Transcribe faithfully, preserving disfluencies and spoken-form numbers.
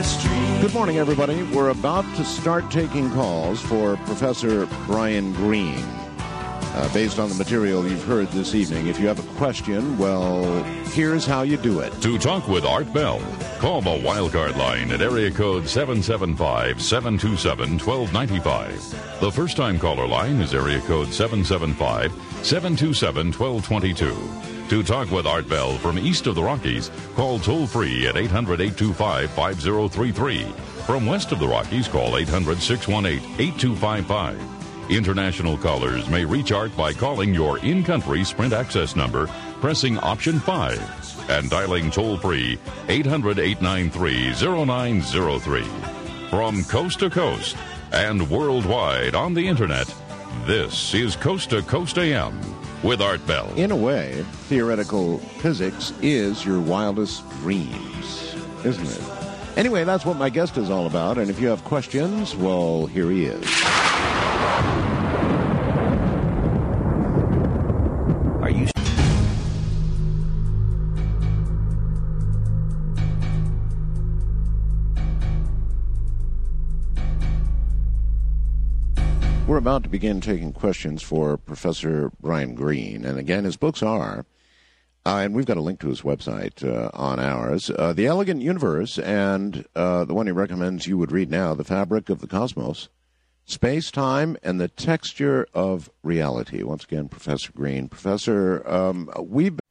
Good morning, everybody. We're about to start taking calls for Professor Brian Greene. Uh, based on the material you've heard this evening. If you have a question, well, here's how you do it. To talk with Art Bell, call the Wildcard line at area code seven seven five, seven two seven, one two nine five. The first-time caller line is area code seven seven five, seven two seven, one two two two. To talk with Art Bell from east of the Rockies, call toll-free at eight hundred, eight two five, five zero three three. From west of the Rockies, call eight hundred, six one eight, eight two five five. International callers may reach Art by calling your in-country Sprint access number, pressing option five, and dialing toll-free eight hundred, eight nine three, zero nine zero three. From coast to coast and worldwide on the Internet, this is Coast to Coast A M with Art Bell. In a way, theoretical physics is your wildest dreams, isn't it? Anyway, that's what my guest is all about, and if you have questions, well, here he is. Are you... We're about to begin taking questions for Professor Brian Greene. And again, his books are, uh, and we've got a link to his website uh, on ours, uh, The Elegant Universe, and uh, the one he recommends you would read now, The Fabric of the Cosmos, Space, Time, and the Texture of Reality. Once again, Professor Greene. Professor, um, we've